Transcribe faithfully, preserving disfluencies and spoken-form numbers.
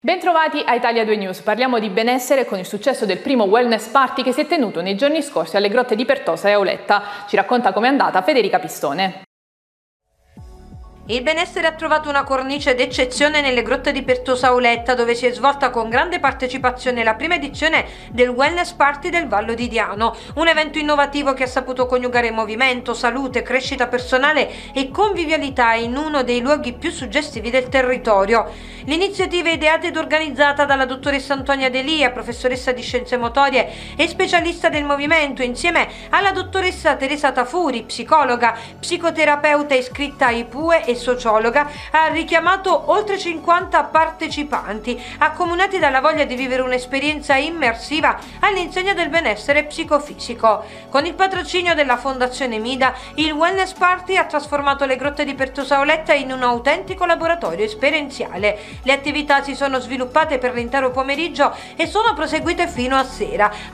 Bentrovati a Italia due News, parliamo di benessere con il successo del primo wellness party che si è tenuto nei giorni scorsi alle grotte di Pertosa e Auletta. Ci racconta com'è andata Federica Pistone. Il benessere ha trovato una cornice d'eccezione nelle grotte di Pertosa Auletta, dove si è svolta con grande partecipazione la prima edizione del Wellness Party del Vallo di Diano, un evento innovativo che ha saputo coniugare movimento, salute, crescita personale e convivialità in uno dei luoghi più suggestivi del territorio. L'iniziativa è ideata ed organizzata dalla dottoressa Antonia Delia, professoressa di scienze motorie e specialista del movimento, insieme alla dottoressa Teresa Tafuri, psicologa, psicoterapeuta iscritta ai P U E e sociologa. Ha richiamato oltre cinquanta partecipanti, accomunati dalla voglia di vivere un'esperienza immersiva all'insegna del benessere psicofisico. Con il patrocinio della Fondazione Mida, il Wellness Party ha trasformato le grotte di Pertosa Auletta in un autentico laboratorio esperienziale. Le attività si sono sviluppate per l'intero pomeriggio e sono proseguite fino a sera.